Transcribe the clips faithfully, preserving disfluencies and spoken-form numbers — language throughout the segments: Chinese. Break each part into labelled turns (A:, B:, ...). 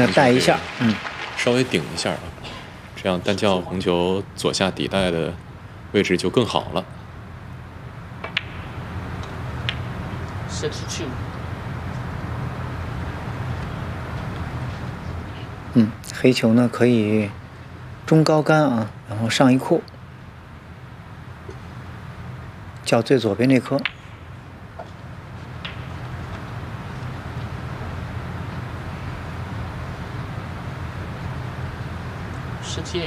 A: 的带一下，嗯，
B: 稍微顶一下啊，这样单叫红球左下底带的位置就更好了。
A: 嗯，黑球呢可以中高杆啊，然后上一库，叫最左边这颗。
C: 十七。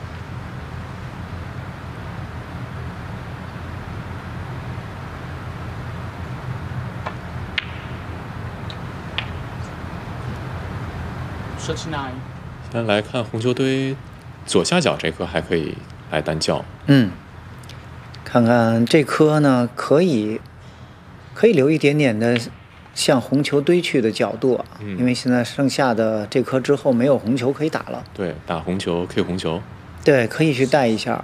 B: 先来看红球堆左下角这颗还可以来单叫。
A: 嗯，看看这颗呢，可以可以留一点点的向红球堆去的角度啊，
B: 嗯、
A: 因为现在剩下的这颗之后没有红球可以打了。
B: 对，打红球 K 红球。
A: 对，可以去带一下，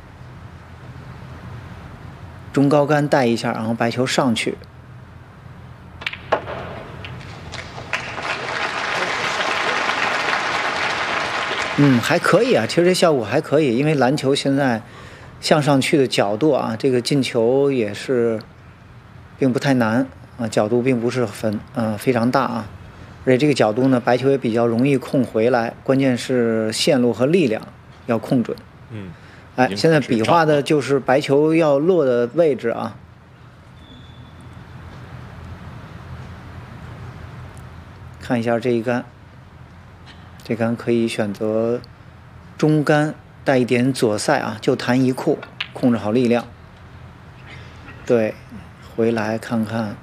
A: 中高杆带一下，然后白球上去。嗯，还可以啊，其实这效果还可以，因为篮球现在向上去的角度啊，这个进球也是并不太难啊，角度并不是很呃非常大啊，而且这个角度呢，白球也比较容易控回来，关键是线路和力量要控准。
B: 嗯，
A: 哎，现在比划的就是白球要落的位置啊。看一下这一杆。这杆可以选择中杆带一点左塞啊，就弹一库，控制好力量。对，回来看看。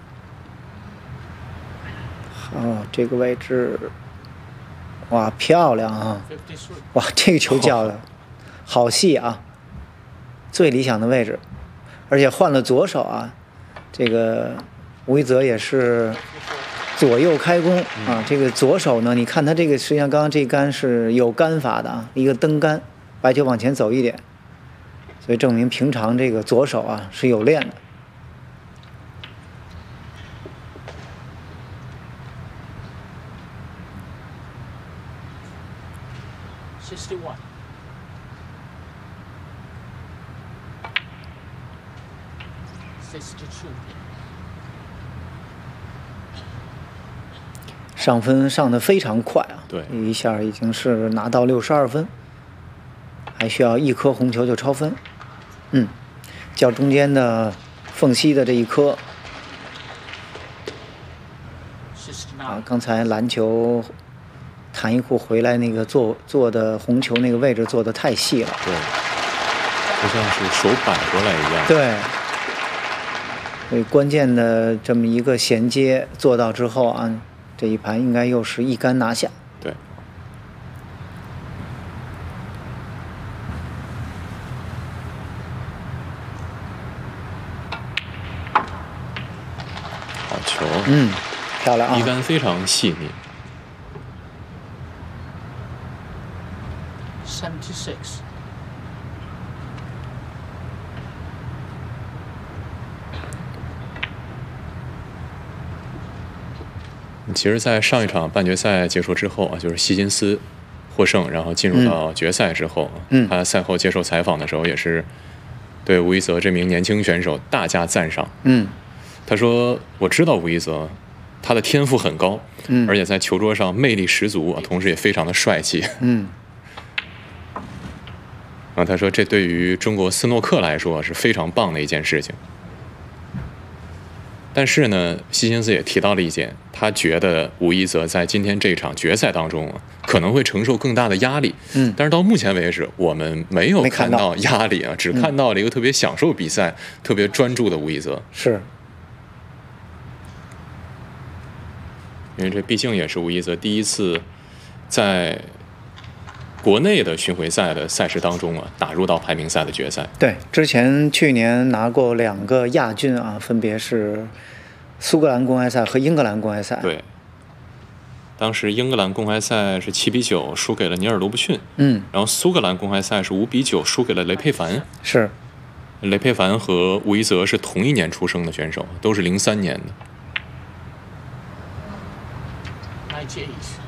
A: 好，这个位置，哇，漂亮啊！哇，这个球叫的好细啊，最理想的位置，而且换了左手啊，这个吴一泽也是。左右开弓啊，这个左手呢，你看他这个实际上刚刚这杆是有杆法的啊，一个蹬杆，白球往前走一点，所以证明平常这个左手啊是有练的。
C: 六十一。六十二。
A: 上分上得非常快啊！
B: 对，
A: 一下已经是拿到六十二分，还需要一颗红球就超分。嗯，较中间的缝隙的这一颗。啊，刚才篮球弹一库回来那个做做的红球那个位置做得太细了。
B: 对，就像是手摆过来一样。
A: 对。所以关键的这么一个衔接做到之后啊。这一盘应该又是一杆拿下。
B: 对。好球。
A: 嗯，漂亮啊！
B: 一杆非常细腻。
C: 七十六。
B: 其实，在上一场半决赛结束之后啊，就是希金斯获胜，然后进入到决赛之后，
A: 嗯，
B: 他赛后接受采访的时候，也是对吴一泽这名年轻选手大加赞赏。
A: 嗯，
B: 他说：“我知道吴一泽，他的天赋很高，
A: 嗯，
B: 而且在球桌上魅力十足啊，同时也非常的帅气。”
A: 嗯。
B: 然后他说：“这对于中国斯诺克来说是非常棒的一件事情。”但是呢，希金斯也提到了一点，他觉得吴一泽在今天这场决赛当中啊，可能会承受更大的压力。
A: 嗯，
B: 但是到目前为止，我们没有看到压力啊，只看到了一个特别享受比赛、嗯、特别专注的吴一泽。
A: 是，
B: 因为这毕竟也是吴一泽第一次在国内的巡回赛的赛事当中啊，打入到排名赛的决赛。
A: 对，之前去年拿过两个亚军啊，分别是苏格兰公开赛和英格兰公开赛。
B: 对，当时英格兰公开赛是七比九输给了尼尔罗布逊，
A: 嗯，
B: 然后苏格兰公开赛是五比九输给了雷佩凡。
A: 是，
B: 雷佩凡和吴一泽是同一年出生的选手，都是零三年的。
C: ninety-eight